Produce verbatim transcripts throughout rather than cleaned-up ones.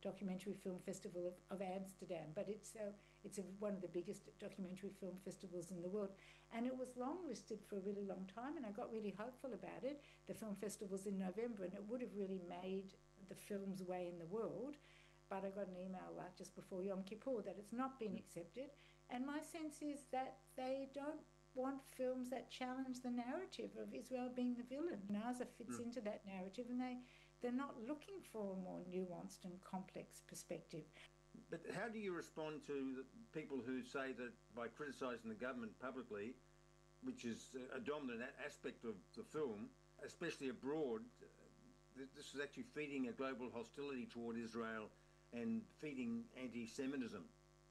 documentary film festival of, of Amsterdam, but it's uh, it's a, one of the biggest documentary film festivals in the world, and it was long listed for a really long time, and I got really hopeful about it. The film festival's in November, and it would have really made the film's way in the world, but I got an email like just before Yom Kippur that it's not been accepted, and my sense is that they don't want films that challenge the narrative of Israel being the villain. Gaza fits mm. into that narrative, and they, they're not looking for a more nuanced and complex perspective. But how do you respond to the people who say that by criticising the government publicly, which is a dominant aspect of the film, especially abroad, this is actually feeding a global hostility toward Israel and feeding anti-Semitism?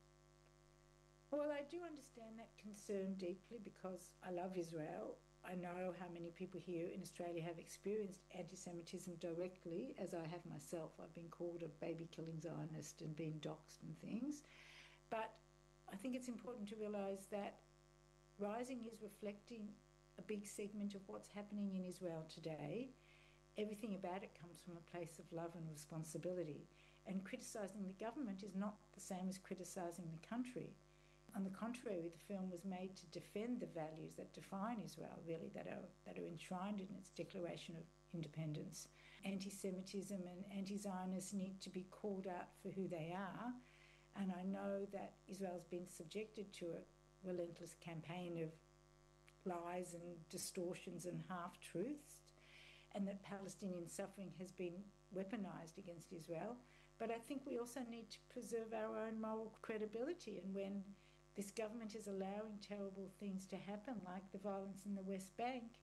Well, I do understand that concern deeply because I love Israel. I know how many people here in Australia have experienced anti-Semitism directly, as I have myself. I've been called a baby-killing Zionist and been doxxed and things. But I think it's important to realise that Rising is reflecting a big segment of what's happening in Israel today. Everything about it comes from a place of love and responsibility. And criticising the government is not the same as criticising the country. On the contrary, the film was made to defend the values that define Israel, really, that are that are enshrined in its Declaration of Independence. Anti-Semitism and anti-Zionists need to be called out for who they are, and I know that Israel's been subjected to a relentless campaign of lies and distortions and half-truths, and that Palestinian suffering has been weaponised against Israel. But I think we also need to preserve our own moral credibility, and when this government is allowing terrible things to happen, like the violence in the West Bank,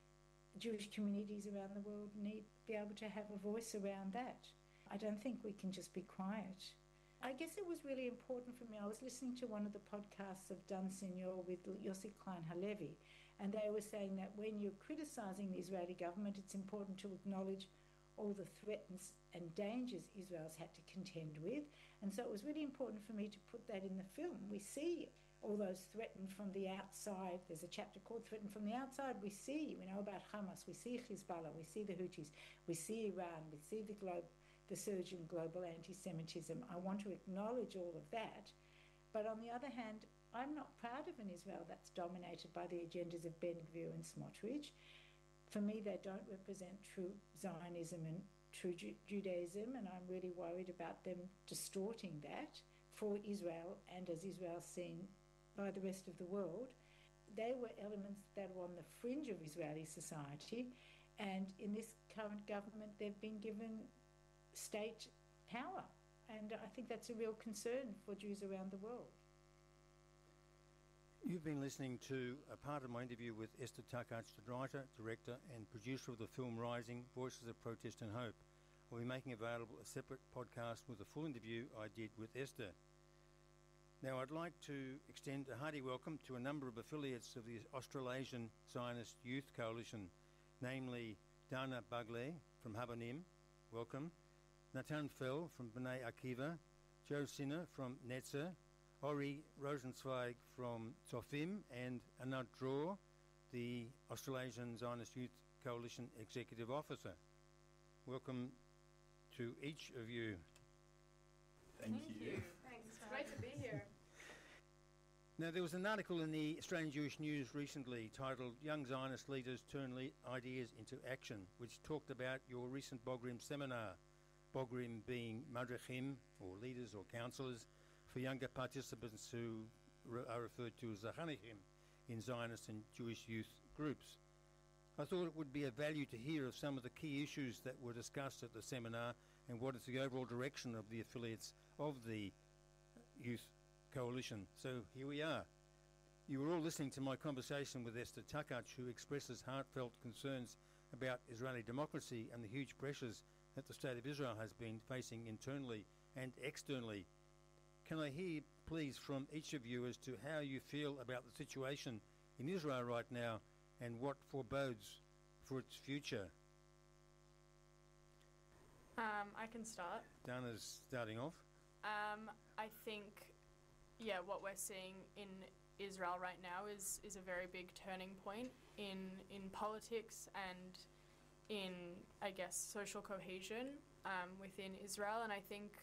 Jewish communities around the world need to be able to have a voice around that. I don't think we can just be quiet. I guess it was really important for me. I was listening to one of the podcasts of Dan Senior with Yossi Klein Halevi, and they were saying that when you're criticising the Israeli government, it's important to acknowledge all the threats and dangers Israel's had to contend with. And so it was really important for me to put that in the film. We see all those threatened from the outside. There's a chapter called Threatened from the Outside. We see, we know about Hamas, we see Hezbollah, we see the Houthis, we see Iran, we see the globe, the surge in global anti-Semitism. I want to acknowledge all of that. But on the other hand, I'm not proud of an Israel that's dominated by the agendas of Ben Gvir and Smotrich. For me, they don't represent true Zionism and true Ju- Judaism, and I'm really worried about them distorting that for Israel and as Israel's seen by the rest of the world. They were elements that were on the fringe of Israeli society, and in this current government, they've been given state power, and I think that's a real concern for Jews around the world. You've been listening to a part of my interview with Esther Takac, the writer, director and producer of the film Rising, Voices of Protest and Hope. I'll be making available a separate podcast with a full interview I did with Esther. Now, I'd like to extend a hearty welcome to a number of affiliates of the Australasian Zionist Youth Coalition, namely Dana Bagley from Habanim, welcome, Natan Fell from B'nai Akiva, Joe Sinner from Netzer, Ori Rosenzweig from Tzofim, and Anat Dror, the Australasian Zionist Youth Coalition Executive Officer. Welcome to each of you. Thank, Thank you. you. Thanks. It's great to be here. Now, there was an article in the Australian Jewish News recently titled Young Zionist Leaders Turn Le- Ideas into Action, which talked about your recent Bogrim seminar, Bogrim being Madrechim, or leaders or counsellors, for younger participants who re- are referred to as Zachanichim in Zionist and Jewish youth groups. I thought it would be of value to hear of some of the key issues that were discussed at the seminar and what is the overall direction of the affiliates of the Youth Coalition. So here we are. You were all listening to my conversation with Esther Takac, who expresses heartfelt concerns about Israeli democracy and the huge pressures that the State of Israel has been facing internally and externally. Can I hear, please, from each of you as to how you feel about the situation in Israel right now and what forebodes for its future? Um, I can start. Dana's starting off. Um, I think, yeah, what we're seeing in Israel right now is, is a very big turning point in in politics and in, I guess, social cohesion um, within Israel. And I think